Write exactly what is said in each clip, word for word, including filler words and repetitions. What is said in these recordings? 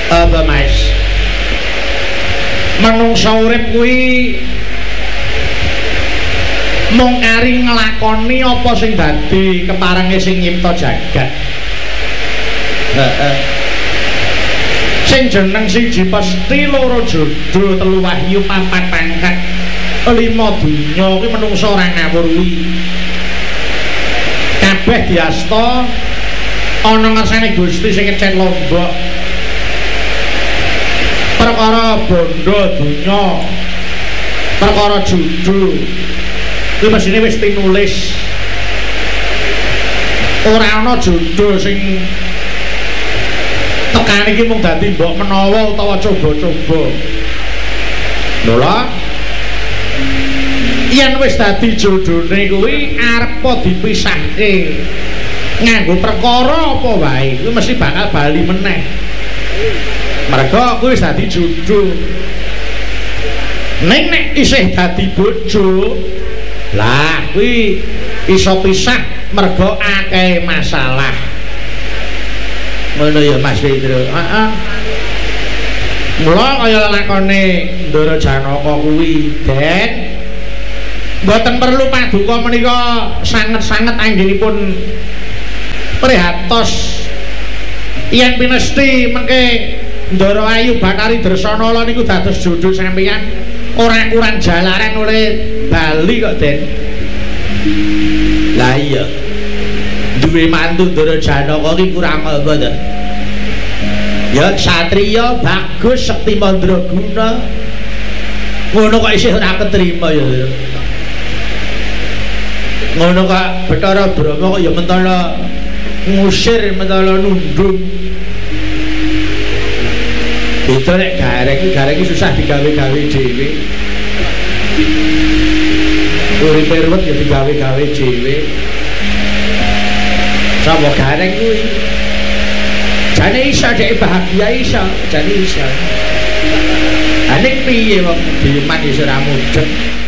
Apa Mas? Manungsa urip kuwi mung kari nglakoni apa sing dadi keparenge sing nyipta jagat. Heeh. Sing jeneng siji pesti, loro jodoh, telu wahyu, papat pangkat, lima dunya kuwi manungsa ora ngawur kuwi. Kabeh diasta ana ngersane Gusti sing ngecet lombok. Perkara bondo dunya, perkara jodoh kuwi mesine wis tinulis. Ora ana jodoh sing tekan iki mung dadi mbok menawa utawa coba-coba. Lho, yen wis dadi jodhone kuwi arep dipisahke nganggo perkara apa wae, kuwi mesti bakal bali meneh. Merga kuwi wis dadi jodho. Ning nek isih dadi bojo, lah kuwi iso pisah merga akeh masalah. Ngono ya Mas Pedro. Heeh. Mula kaya lakone Ndara Janaka kuwi, Den. Mboten perlu paduka menika sanget-sanget anggenipun prihatos yen pinesti mengke Ndara Ayu Bakari Dresana niku dados jodho sampeyan ora kurang jalaran oleh Bali kok, Den. Lah iya. Duwe mantu Ndara Janaka iki kurang apa to? Ya satriya bagus sekti mandraguna. Ngono kok isih ora ketrima ya. Ngono kok Bathara Brahma kok ya mentala ngusir, mentala nundung. Beda nek gareng, gareng iki susah digawe-gawe dhewe. Uripe ruwet ya digawe-gawe dhewe. Sapa gareng kuwi? Jane iso dhek bahagia iso, jane iso. Anek piye wong diman iso ora mudheng.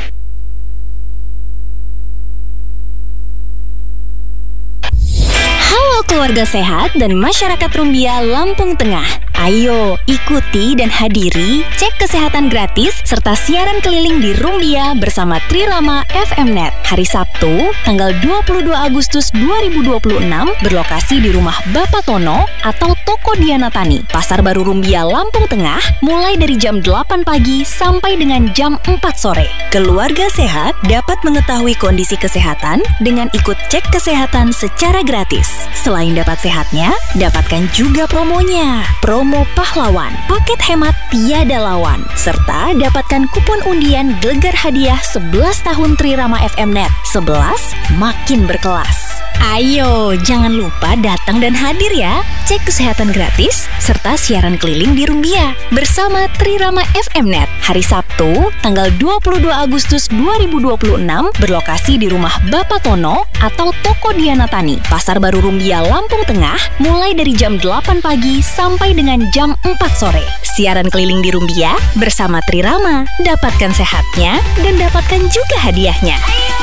Halo keluarga sehat dan masyarakat Rumbia Lampung Tengah. Ayo ikuti dan hadiri cek kesehatan gratis serta siaran keliling di Rumbia bersama Trirama F M Net hari Sabtu tanggal dua puluh dua Agustus dua ribu dua puluh enam berlokasi di Rumah Bapak Tono atau Toko Diana Tani, Pasar Baru Rumbia Lampung Tengah mulai dari jam delapan pagi sampai dengan jam empat sore. Keluarga sehat dapat mengetahui kondisi kesehatan dengan ikut cek kesehatan secara gratis. Selain dapat sehatnya, dapatkan juga promonya. Promo pahlawan, paket hemat tiada lawan, serta dapatkan kupon undian gegar hadiah sebelas tahun Trirama F M Net. sebelas makin berkelas. Ayo, jangan lupa datang dan hadir ya. Cek kesehatan gratis serta siaran keliling di Rumbia bersama Trirama F M Net hari Sabtu tanggal dua puluh dua Agustus dua ribu dua puluh enam berlokasi di Rumah Bapak Tono atau Toko Diana Tani, Pasar Baru Rumbia Lampung Tengah mulai dari jam delapan pagi sampai dengan jam empat sore. Siaran keliling di Rumbia bersama Trirama. Dapatkan sehatnya dan dapatkan juga hadiahnya.